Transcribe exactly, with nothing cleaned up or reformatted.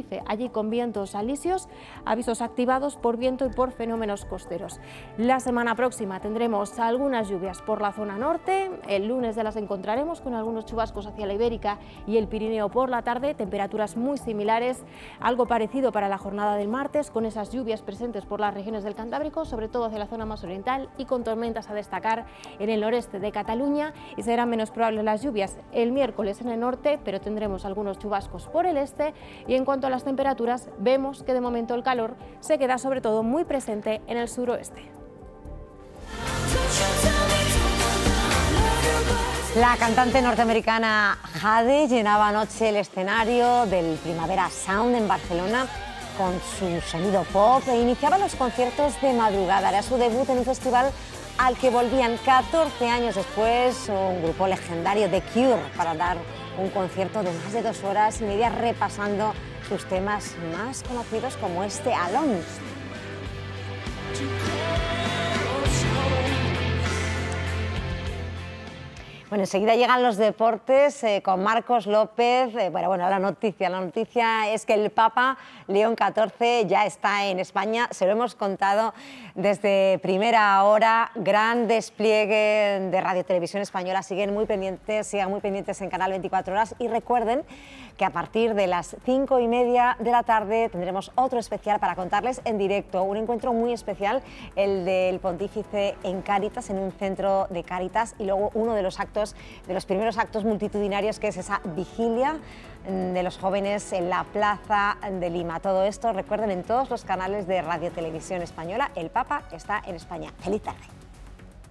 Tenerife, allí con vientos alisios, avisos activados por viento y por fenómenos costeros. La semana próxima tendremos algunas lluvias por la zona norte, el lunes ya las encontraremos con algunos chubascos hacia la Ibérica y el Pirineo por la tarde, temperaturas muy similares, algo parecido para la jornada del martes, con esas lluvias presentes por las regiones del Cantábrico, sobre todo hacia la zona más oriental, y con tormentas a destacar en el noreste de Cataluña, y serán menos probables las lluvias el miércoles en el norte, pero tendremos algunos chubascos por el este. Y en cuanto a las temperaturas, vemos que de momento el calor se queda sobre todo muy presente en el suroeste. La cantante norteamericana Jade llenaba anoche el escenario del Primavera Sound en Barcelona con su sonido pop e iniciaba los conciertos de madrugada. Era su debut en un festival al que volvían catorce años después un grupo legendario, The Cure, para dar un concierto de más de dos horas y media repasando sus temas más conocidos como este Alone. Bueno, enseguida llegan los deportes eh, con Marcos López. Eh, bueno, bueno, la noticia, la noticia es que el Papa León catorce ya está en España. Se lo hemos contado desde primera hora. Gran despliegue de Radio Televisión Española. Siguen muy pendientes, sigan muy pendientes en Canal veinticuatro Horas y recuerden que a partir de las cinco y media de la tarde tendremos otro especial para contarles en directo, un encuentro muy especial, el del Pontífice en Cáritas, en un centro de Cáritas, y luego uno de los actos, de los primeros actos multitudinarios, que es esa vigilia de los jóvenes en la Plaza de Lima. Todo esto, recuerden, en todos los canales de Radio Televisión Española. El Papa está en España. ¡Feliz tarde!